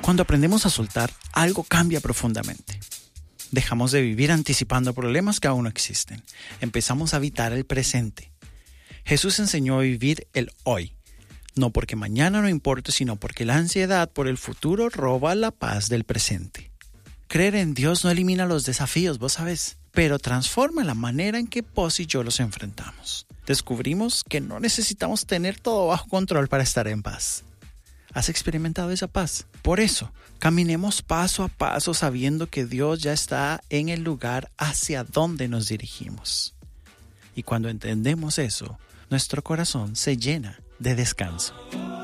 Cuando aprendemos a soltar, algo cambia profundamente. Dejamos de vivir anticipando problemas que aún no existen. Empezamos a habitar el presente. Jesús enseñó a vivir el hoy. No porque mañana no importe, sino porque la ansiedad por el futuro roba la paz del presente. Creer en Dios no elimina los desafíos, vos sabés, pero transforma la manera en que vos y yo los enfrentamos. Descubrimos que no necesitamos tener todo bajo control para estar en paz. ¿Has experimentado esa paz? Por eso, caminemos paso a paso sabiendo que Dios ya está en el lugar hacia donde nos dirigimos. Y cuando entendemos eso, nuestro corazón se llena de descanso.